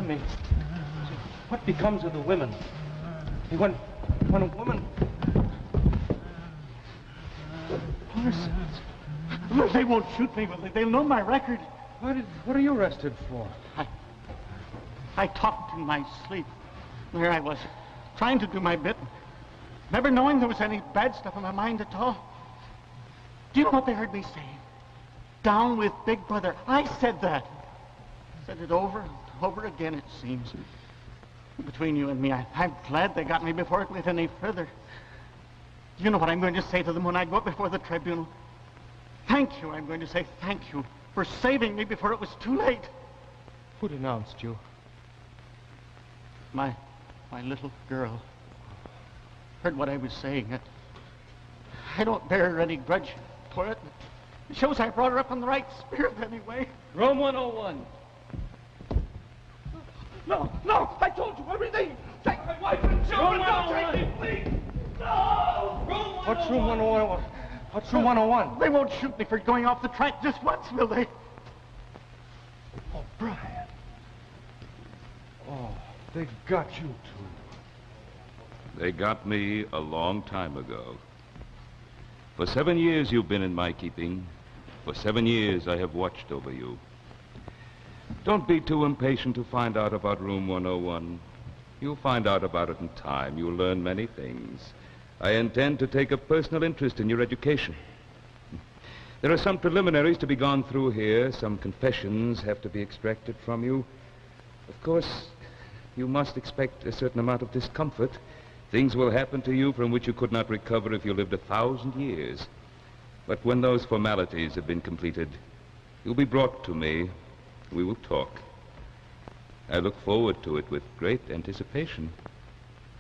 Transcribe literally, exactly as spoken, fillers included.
tell me, what becomes of the women? When, when a woman... Parsons. They won't shoot me, will they? They'll know my record. What, is, what are you arrested for? I, I talked in my sleep. There I was, trying to do my bit, never knowing there was any bad stuff in my mind at all. Do you know what they heard me say? Down with Big Brother. I said that. Said it over and over again, it seems. Between you and me, I, I'm glad they got me before it went any further. You know what I'm going to say to them when I go up before the tribunal? Thank you, I'm going to say thank you for saving me before it was too late. Who denounced you? My, my little girl. Heard what I was saying. I, I don't bear her any grudge for it. It shows I brought her up in the right spirit anyway. Room one oh one. No, no, I told you everything. Take my wife and children. Don't take me, please. No! Room What's room one oh one? What's room one oh one? They won't shoot me for going off the track just once, will they? Oh, Brian. Oh, they've got you, too. They got me a long time ago. For seven years you've been in my keeping. For seven years I have watched over you. Don't be too impatient to find out about room one oh one. You'll find out about it in time. You'll learn many things. I intend to take a personal interest in your education. There are some preliminaries to be gone through here. Some confessions have to be extracted from you. Of course, you must expect a certain amount of discomfort. Things will happen to you from which you could not recover if you lived a thousand years. But when those formalities have been completed, you'll be brought to me. We will talk. I look forward to it with great anticipation.